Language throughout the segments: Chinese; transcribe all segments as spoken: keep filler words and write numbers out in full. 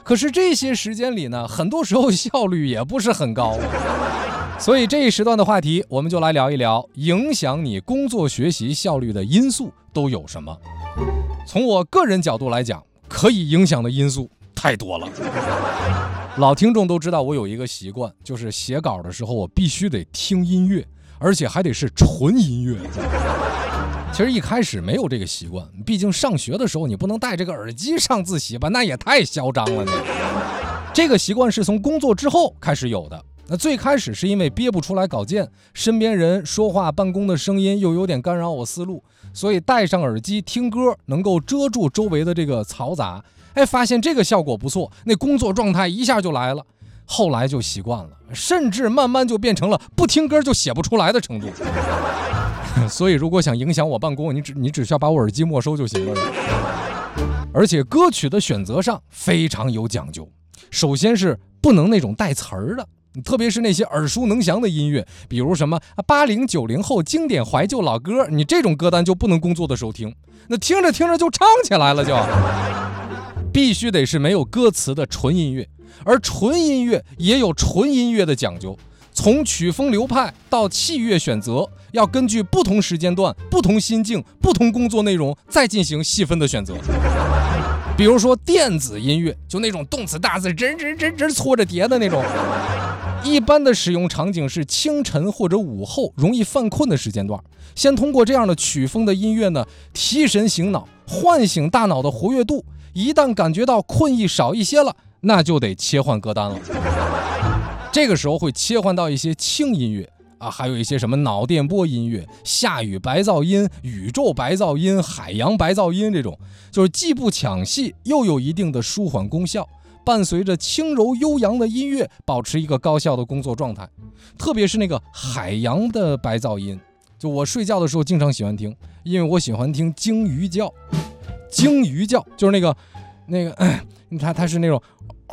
可是这些时间里呢，很多时候效率也不是很高。所以这一时段的话题，我们就来聊一聊影响你工作学习效率的因素都有什么。从我个人角度来讲，可以影响的因素太多了。老听众都知道我有一个习惯，就是写稿的时候我必须得听音乐，而且还得是纯音乐。其实一开始没有这个习惯，毕竟上学的时候你不能戴这个耳机上自习吧，那也太嚣张了。这个习惯是从工作之后开始有的。那最开始是因为憋不出来稿件，身边人说话办公的声音又有点干扰我思路，所以戴上耳机听歌能够遮住周围的这个嘈杂。哎，发现这个效果不错，那工作状态一下就来了。后来就习惯了，甚至慢慢就变成了不听歌就写不出来的程度。所以如果想影响我办公，你只你只需要把我耳机没收就行了。而且歌曲的选择上非常有讲究，首先是不能那种带词儿的，特别是那些耳熟能详的音乐，比如什么八零九零后经典怀旧老歌，你这种歌单就不能工作的时候听，那听着听着就唱起来了就。必须得是没有歌词的纯音乐，而纯音乐也有纯音乐的讲究，从曲风流派到器乐选择，要根据不同时间段、不同心境、不同工作内容再进行细分的选择。比如说电子音乐，就那种动词大字吱吱吱吱搓着叠的那种，一般的使用场景是清晨或者午后容易犯困的时间段，先通过这样的曲风的音乐呢，提神醒脑，唤醒大脑的活跃度。一旦感觉到困意少一些了，那就得切换歌单了。这个时候会切换到一些轻音乐啊，还有一些什么脑电波音乐、下雨白噪音、宇宙白噪音、海洋白噪音，这种就是既不抢戏又有一定的舒缓功效，伴随着轻柔悠扬的音乐，保持一个高效的工作状态。特别是那个海洋的白噪音，就我睡觉的时候经常喜欢听，因为我喜欢听鲸鱼叫。鲸鱼叫就是那个那个它它是那种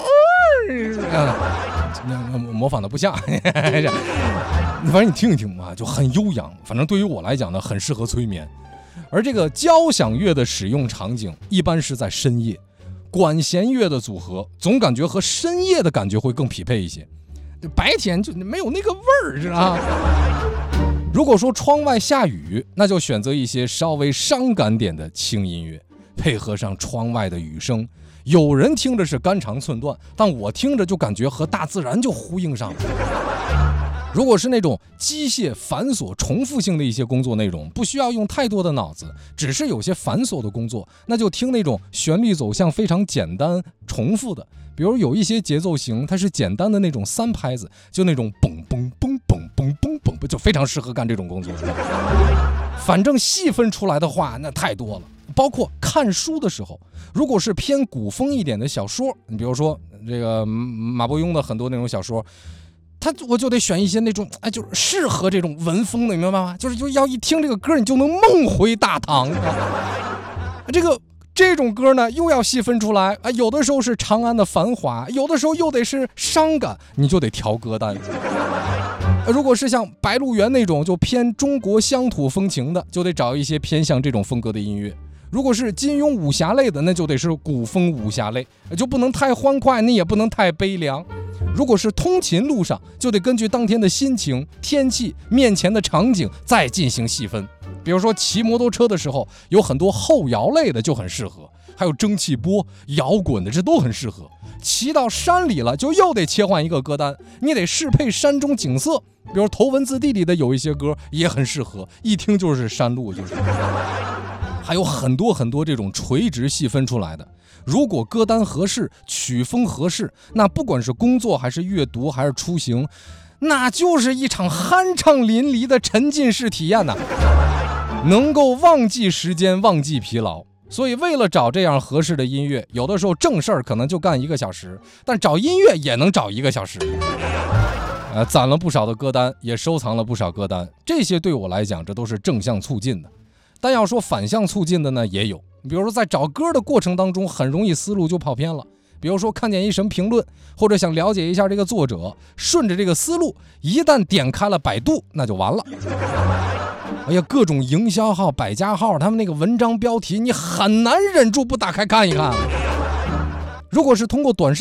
呃、模仿的不像反正你听一听嘛，就很悠扬，反正对于我来讲呢很适合催眠。而这个交响乐的使用场景一般是在深夜，管弦乐的组合总感觉和深夜的感觉会更匹配一些，白天就没有那个味儿，知道吗？如果说窗外下雨，那就选择一些稍微伤感点的轻音乐，配合上窗外的雨声，有人听着是肝肠寸断，但我听着就感觉和大自然就呼应上了。如果是那种机械繁琐重复性的一些工作内容，不需要用太多的脑子，只是有些繁琐的工作，那就听那种旋律走向非常简单重复的，比如有一些节奏型它是简单的那种三拍子，就那种嘣嘣嘣嘣嘣嘣嘣，就非常适合干这种工作。反正细分出来的话那太多了，包括看书的时候，如果是偏古风一点的小说，你比如说这个马伯庸的很多那种小说，他我就得选一些那种哎，就是适合这种文风的，你明白吗？就是就要一听这个歌，你就能梦回大唐。这个这种歌呢，又要细分出来啊，有的时候是长安的繁华，有的时候又得是伤感，你就得调歌单。如果是像白鹿原那种就偏中国乡土风情的，就得找一些偏向这种风格的音乐。如果是金庸武侠类的，那就得是古风武侠类，就不能太欢快，你也不能太悲凉。如果是通勤路上，就得根据当天的心情、天气、面前的场景再进行细分。比如说骑摩托车的时候，有很多后摇类的就很适合，还有蒸汽波、摇滚的，这都很适合。骑到山里了，就又得切换一个歌单，你得适配山中景色。比如头文字 D 里的有一些歌也很适合，一听就是山路，就是。还有很多很多这种垂直细分出来的，如果歌单合适，曲风合适，那不管是工作还是阅读还是出行，那就是一场酣畅淋漓的沉浸式体验呐、啊，能够忘记时间，忘记疲劳。所以为了找这样合适的音乐，有的时候正事儿可能就干一个小时，但找音乐也能找一个小时。呃，攒了不少的歌单，也收藏了不少歌单，这些对我来讲，这都是正向促进的。但要说反向促进的呢，也有，比如说在找歌的过程当中，很容易思路就跑偏了。比如说看见一什么评论，或者想了解一下这个作者，顺着这个思路，一旦点开了百度，那就完了。哎呀，各种营销号、百家号，他们那个文章标题，你很难忍住不打开看一看。如果是通过短视